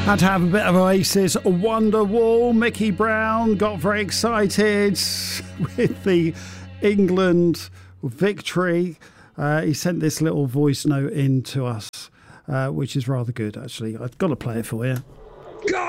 Had to have a bit of Oasis Wonderwall. Mickey Brown got very excited with the England victory. He sent this little voice note in to us, which is rather good, actually. I've got to play it for you.